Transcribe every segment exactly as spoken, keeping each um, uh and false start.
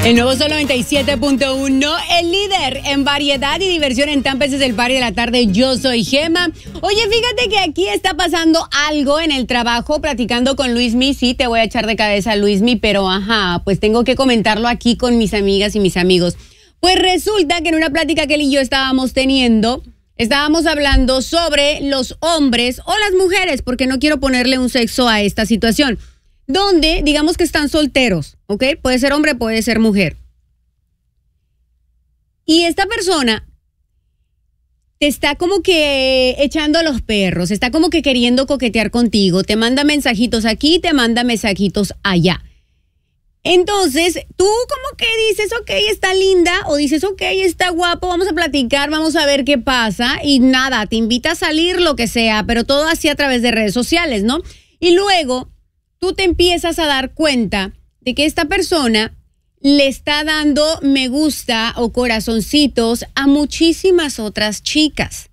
El nuevo Sol noventa y siete punto uno, el líder en variedad y diversión en Tampa. Ese es el party de la tarde. Yo soy Gema. Oye, fíjate que aquí está pasando algo en el trabajo, platicando con Luismi. Sí, te voy a echar de cabeza, Luismi, pero ajá, pues tengo que comentarlo aquí con mis amigas y mis amigos. Pues resulta que en una plática que él y yo estábamos teniendo, estábamos hablando sobre los hombres o las mujeres, porque no quiero ponerle un sexo a esta situación, donde digamos que están solteros, ¿ok? Puede ser hombre, puede ser mujer. Y esta persona te está como que echando a los perros, está como que queriendo coquetear contigo, te manda mensajitos aquí, te manda mensajitos allá. Entonces, tú como que dices, ok, está linda, o dices, ok, está guapo, vamos a platicar, vamos a ver qué pasa, y nada, te invita a salir, lo que sea, pero todo así a través de redes sociales, ¿no? Y luego tú te empiezas a dar cuenta de que esta persona le está dando me gusta o corazoncitos a muchísimas otras chicas.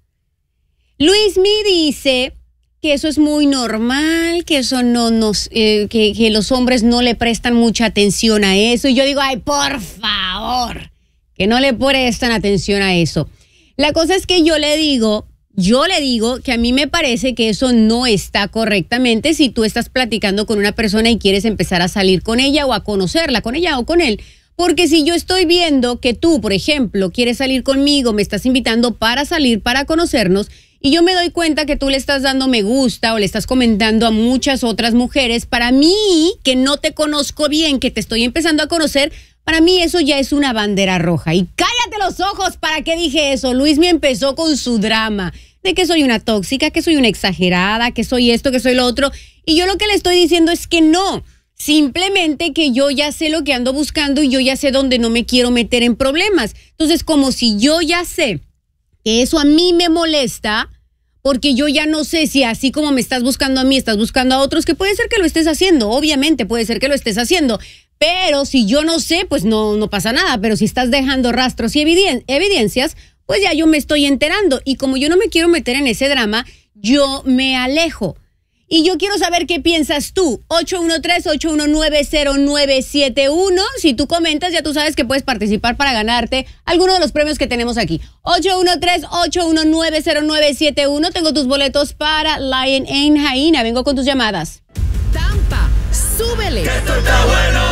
Luismi dice que eso es muy normal, que eso no nos, eh, que, que los hombres no le prestan mucha atención a eso. Y yo digo, ay, por favor, que no le prestan atención a eso. La cosa es que yo le digo, yo le digo que a mí me parece que eso no está correctamente si tú estás platicando con una persona y quieres empezar a salir con ella o a conocerla, con ella o con él. Porque si yo estoy viendo que tú, por ejemplo, quieres salir conmigo, me estás invitando para salir, para conocernos, y yo me doy cuenta que tú le estás dando me gusta o le estás comentando a muchas otras mujeres, para mí, que no te conozco bien, que te estoy empezando a conocer, para mí eso ya es una bandera roja. Y cállate los ojos, ¿para qué dije eso? Luismi empezó con su drama de que soy una tóxica, que soy una exagerada, que soy esto, que soy lo otro. Y yo lo que le estoy diciendo es que no. Simplemente que yo ya sé lo que ando buscando y yo ya sé dónde no me quiero meter en problemas. Entonces, como si yo ya sé que eso a mí me molesta, porque yo ya no sé si así como me estás buscando a mí, estás buscando a otros, que puede ser que lo estés haciendo, obviamente puede ser que lo estés haciendo, pero si yo no sé, pues no, no pasa nada. Pero si estás dejando rastros y eviden- evidencias, pues ya yo me estoy enterando. Y como yo no me quiero meter en ese drama, yo me alejo. Y yo quiero saber qué piensas tú. ocho uno tres, ocho uno nueve, cero nueve siete uno. Si tú comentas, ya tú sabes que puedes participar para ganarte alguno de los premios que tenemos aquí. ocho uno tres, ocho uno nueve, cero nueve siete uno. Tengo tus boletos para Lion en Jaina. Vengo con tus llamadas. Tampa, súbele. Que esto está bueno.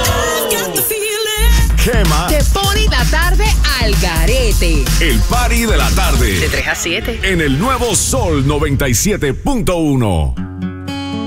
Gema Te pone la tarde al garete. El party de la tarde. De tres a siete. En el nuevo Sol noventa y siete punto uno.